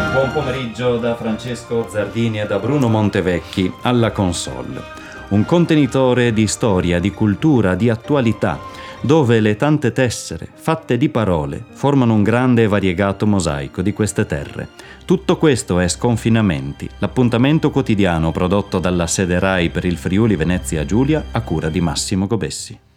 Buon pomeriggio da Francesco Zardini e da Bruno Montevecchi alla console. Un contenitore di storia, di cultura, di attualità, dove le tante tessere, fatte di parole, formano un grande e variegato mosaico di queste terre. Tutto questo è Sconfinamenti, l'appuntamento quotidiano prodotto dalla sede RAI per il Friuli Venezia Giulia a cura di Massimo Gobessi.